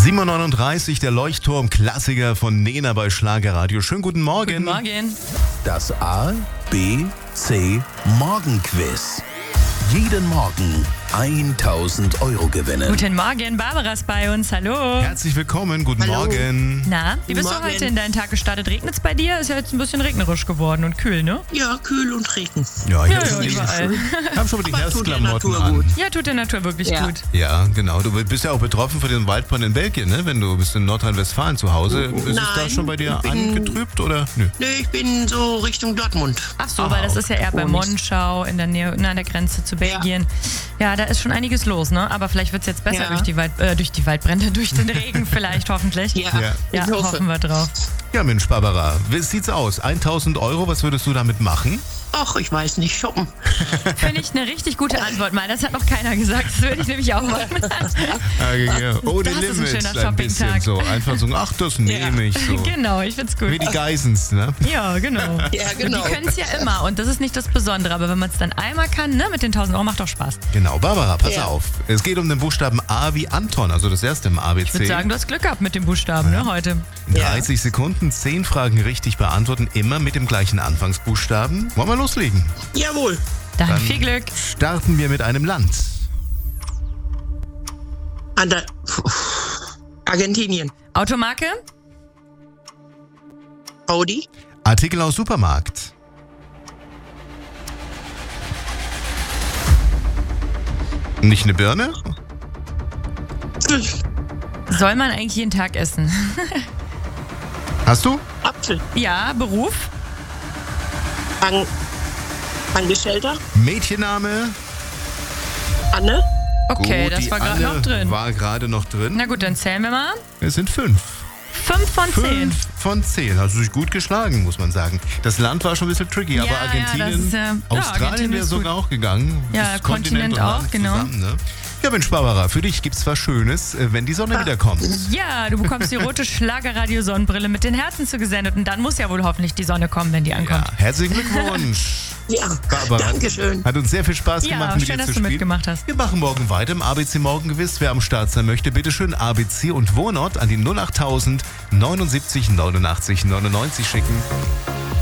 7:39 der Leuchtturm-Klassiker von Nena bei Schlagerradio. Schönen guten Morgen. Guten Morgen. Das A, B, C Morgenquiz. Jeden Morgen 1.000 Euro gewinnen. Guten Morgen, Barbara ist bei uns. Hallo. Herzlich willkommen, guten Hallo. Morgen. Na, wie bist du Morgen. heute in deinen Tag gestartet? Regnet es bei dir? Ist ja jetzt ein bisschen regnerisch geworden und kühl, ne? Ja, kühl und Regen. Ja, ich Ja, habe überall. schon mal die Aber tut der Herbstklamotten Natur an. gut. Ja, tut der Natur wirklich Ja. gut. Ja, genau. Du bist ja auch betroffen von dem Waldbrand in Belgien, ne? Wenn du bist in Nordrhein-Westfalen zu Hause. Ist es da Nein, schon bei dir ich bin- angetrübt oder? Nö. Nee, ich bin so Richtung Dortmund. Ach so, weil das ist ja eher bei Monschau in der Nähe, an der Grenze zu Belgien. Ja, da ist schon einiges los, ne? Aber vielleicht wird es jetzt besser Ja. durch die Waldbrände, durch den Regen vielleicht, hoffentlich. Ja, Ja, ich hoffe. hoffen wir drauf. Ja, Mensch, Barbara, wie sieht's aus? 1.000 Euro, was würdest du damit machen? Ach, ich weiß nicht, shoppen. Finde ich eine richtig gute Antwort mal. Das hat noch keiner gesagt. Das würde ich nämlich auch machen. Ohne Das ist ein Limits, schöner ein bisschen Shoppingtag. so. Einfach so, ach, das nehme ich so. Genau, ich find's Wie gut. die Geissens, ne? Ja, genau. Ja, genau. Die können es ja immer und das ist nicht das Besondere. Aber wenn man es dann einmal kann, ne, mit den 1.000 Euro, macht doch Spaß. Genau, Barbara, pass Ja. auf. Es geht um den Buchstaben A wie Anton, also das erste im ABC. Ich würde sagen, du hast Glück gehabt mit dem Buchstaben, ne, heute. In Ja. 30 Sekunden 10 Fragen richtig beantworten, immer mit dem gleichen Anfangsbuchstaben. Wollen wir loslegen? Jawohl. Dann viel Glück. Starten wir mit einem Land. Argentinien. Automarke? Audi. Artikel aus Supermarkt. Nicht eine Birne? Soll man eigentlich jeden Tag essen? Hast du? Apfel. Ja, Beruf? Angestellter. Mädchenname? Anne. Okay, Gut, das die war gerade Anne noch drin. War gerade noch drin. Na gut, dann zählen wir mal. Es sind 5. 5 von 10. 5 von 10. Hast du dich gut geschlagen, muss man sagen. Das Land war schon ein bisschen tricky, aber Ja, Argentinien, das ist, ja, Australien Argentinien wäre ist sogar auch gegangen. Ja, Das Kontinent und auch, Land genau. Zusammen, ne? Ja, Mensch, Barbara, für dich gibt's was Schönes, wenn die Sonne wiederkommt. Ja, du bekommst die rote Schlagerradio-Sonnenbrille mit den Herzen zugesendet und dann muss ja wohl hoffentlich die Sonne kommen, wenn die ankommt. Ja, herzlichen Glückwunsch. Ja, Barbara. Dankeschön. Hat uns sehr viel Spaß Ja, gemacht, mit schön, dir dass zu du spielen. mitgemacht hast. Wir machen morgen weiter im ABC Morgenquiz. Wer am Start sein möchte, bitteschön ABC und Wohnort an die 08000 79 89 99 schicken.